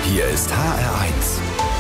Hier ist HR1.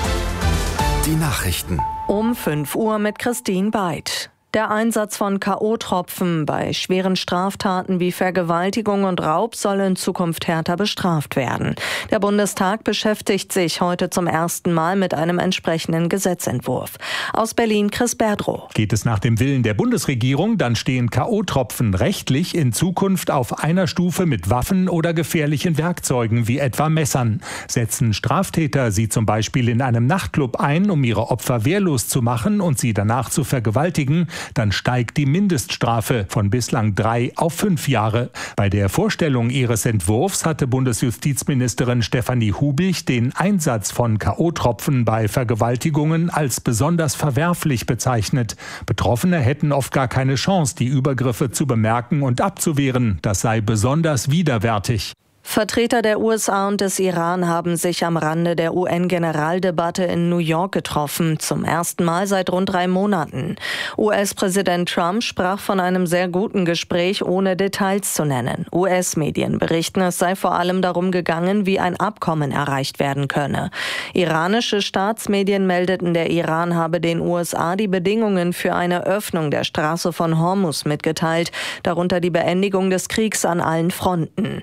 Die Nachrichten. Um 5 Uhr mit Christine Beid. Der Einsatz von K.O.-Tropfen bei schweren Straftaten wie Vergewaltigung und Raub soll in Zukunft härter bestraft werden. Der Bundestag beschäftigt sich heute zum ersten Mal mit einem entsprechenden Gesetzentwurf. Aus Berlin Chris Berdrow. Geht es nach dem Willen der Bundesregierung, dann stehen K.O.-Tropfen rechtlich in Zukunft auf einer Stufe mit Waffen oder gefährlichen Werkzeugen wie etwa Messern. Setzen Straftäter sie zum Beispiel in einem Nachtclub ein, um ihre Opfer wehrlos zu machen und sie danach zu vergewaltigen, dann steigt die Mindeststrafe von bislang 3 auf 5 Jahre. Bei der Vorstellung ihres Entwurfs hatte Bundesjustizministerin Stefanie Hubich den Einsatz von K.O.-Tropfen bei Vergewaltigungen als besonders verwerflich bezeichnet. Betroffene hätten oft gar keine Chance, die Übergriffe zu bemerken und abzuwehren. Das sei besonders widerwärtig. Vertreter der USA und des Iran haben sich am Rande der UN-Generaldebatte in New York getroffen, zum ersten Mal seit rund 3 Monaten. US-Präsident Trump sprach von einem sehr guten Gespräch, ohne Details zu nennen. US-Medien berichten, es sei vor allem darum gegangen, wie ein Abkommen erreicht werden könne. Iranische Staatsmedien meldeten, der Iran habe den USA die Bedingungen für eine Öffnung der Straße von Hormuz mitgeteilt, darunter die Beendigung des Kriegs an allen Fronten.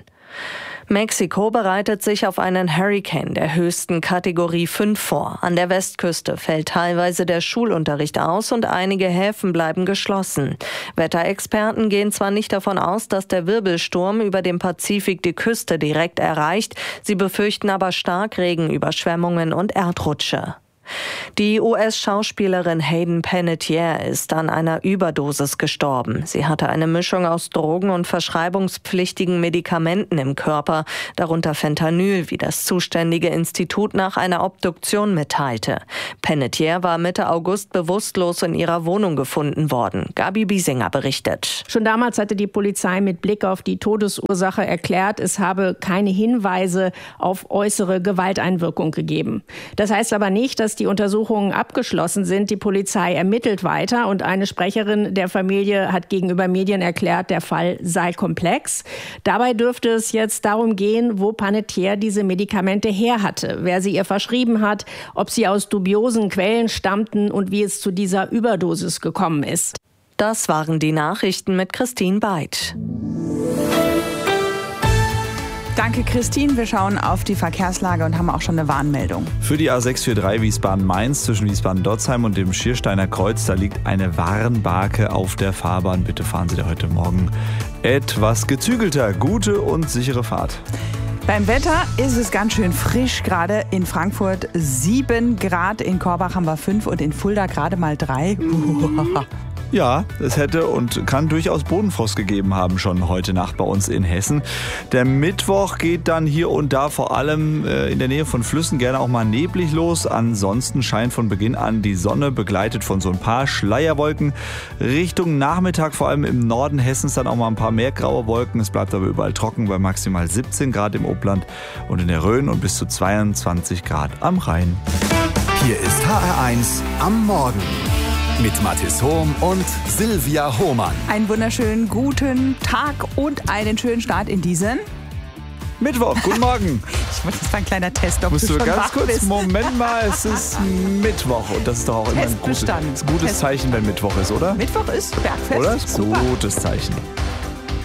Mexiko bereitet sich auf einen Hurrikan der höchsten Kategorie 5 vor. An der Westküste fällt teilweise der Schulunterricht aus und einige Häfen bleiben geschlossen. Wetterexperten gehen zwar nicht davon aus, dass der Wirbelsturm über dem Pazifik die Küste direkt erreicht, sie befürchten aber Starkregen, Überschwemmungen und Erdrutsche. Die US-Schauspielerin Hayden Panettiere ist an einer Überdosis gestorben. Sie hatte eine Mischung aus Drogen und verschreibungspflichtigen Medikamenten im Körper, darunter Fentanyl, wie das zuständige Institut nach einer Obduktion mitteilte. Panettiere war Mitte August bewusstlos in ihrer Wohnung gefunden worden. Gabi Biesinger berichtet. Schon damals hatte die Polizei mit Blick auf die Todesursache erklärt, es habe keine Hinweise auf äußere Gewalteinwirkung gegeben. Das heißt aber nicht, dass die Untersuchungen abgeschlossen sind. Die Polizei ermittelt weiter und eine Sprecherin der Familie hat gegenüber Medien erklärt, der Fall sei komplex. Dabei dürfte es jetzt darum gehen, wo Panettiere diese Medikamente her hatte, wer sie ihr verschrieben hat, ob sie aus dubiosen Quellen stammten und wie es zu dieser Überdosis gekommen ist. Das waren die Nachrichten mit Christine Beid. Danke, Christine. Wir schauen auf die Verkehrslage und haben auch schon eine Warnmeldung. Für die A643 Wiesbaden-Mainz zwischen Wiesbaden-Dotzheim und dem Schiersteiner Kreuz, da liegt eine Warnbarke auf der Fahrbahn. Bitte fahren Sie da heute Morgen etwas gezügelter. Gute und sichere Fahrt. Beim Wetter ist es ganz schön frisch, gerade in Frankfurt 7 Grad, in Korbach haben wir 5 und in Fulda gerade mal 3. Ja, es hätte und kann durchaus Bodenfrost gegeben haben schon heute Nacht bei uns in Hessen. Der Mittwoch geht dann hier und da vor allem in der Nähe von Flüssen gerne auch mal neblig los. Ansonsten scheint von Beginn an die Sonne, begleitet von so ein paar Schleierwolken. Richtung Nachmittag, vor allem im Norden Hessens, dann auch mal ein paar mehr graue Wolken. Es bleibt aber überall trocken bei maximal 17 Grad im Upland und in der Rhön und bis zu 22 Grad am Rhein. Hier ist HR1 am Morgen. Mit Mathis Hohm und Silvia Hohmann. Einen wunderschönen guten Tag und einen schönen Start in diesen Mittwoch, guten Morgen. Das war ein kleiner Test, ob Musst du du schon ganz wach kurz, bist. Moment mal, es ist Mittwoch und das ist doch auch immer ein gutes Zeichen, wenn Mittwoch ist, oder? Mittwoch ist Bergfest. Oder? Super. Gutes Zeichen.